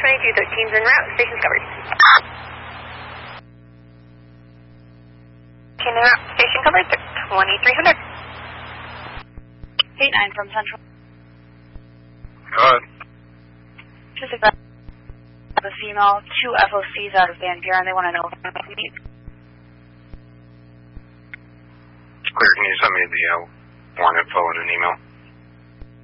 2213's en route. Station's covered. En route. Station covered. 2300. 89 from Central. Go ahead. Just a female, 2 FOCs out of Van Buren. They want to know if they meet. Clear. Can you send me the warrant info in an email?